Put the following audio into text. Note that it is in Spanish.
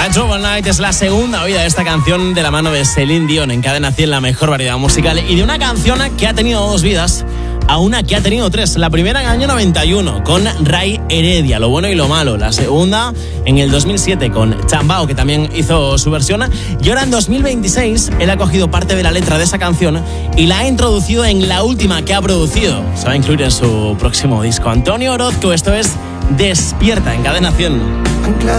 Trouble Night es la segunda oída de esta canción de la mano de Celine Dion en Cadena 100, la mejor variedad musical, y de una canción que ha tenido dos vidas a una que ha tenido tres. La primera en el año 91 con Ray Heredia, Lo bueno y lo malo. La segunda en el 2007 con Chambao, que también hizo su versión. Y ahora en 2026 él ha cogido parte de la letra de esa canción y la ha introducido en la última que ha producido. Se va a incluir en su próximo disco. Antonio Orozco, esto es Despierta en Cadena 100. Anclado